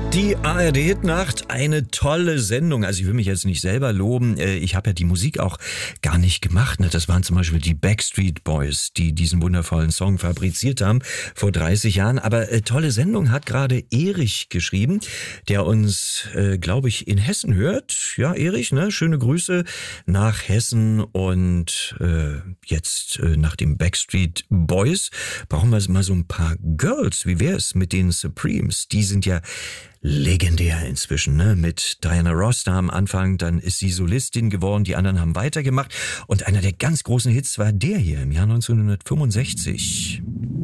Die ARD-Hitnacht, eine tolle Sendung. Also ich will mich jetzt nicht selber loben. Ich habe ja die Musik auch gar nicht gemacht. Das waren zum Beispiel die Backstreet Boys, die diesen wundervollen Song fabriziert haben vor 30 Jahren. Aber tolle Sendung hat gerade Erich geschrieben, der uns, glaube ich, in Hessen hört. Ja, Erich, ne? Schöne Grüße nach Hessen. Und jetzt nach den Backstreet Boys brauchen wir mal so ein paar Girls. Wie wäre es mit den Supremes? Die sind ja legendär inzwischen, ne? Mit Diana Ross da am Anfang, dann ist sie Solistin geworden, die anderen haben weitergemacht und einer der ganz großen Hits war der hier im Jahr 1965.